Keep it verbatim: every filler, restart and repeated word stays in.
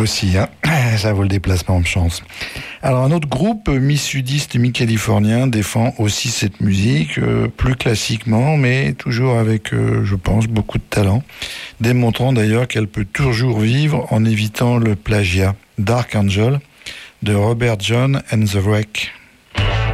aussi, hein. Ça vaut le déplacement de chance. Alors un autre groupe, mi-sudiste, mi-californien, défend aussi cette musique, euh, plus classiquement, mais toujours avec, euh, je pense, beaucoup de talent, démontrant d'ailleurs qu'elle peut toujours vivre en évitant le plagiat. Dark Angel, de Robert John and the Wreck.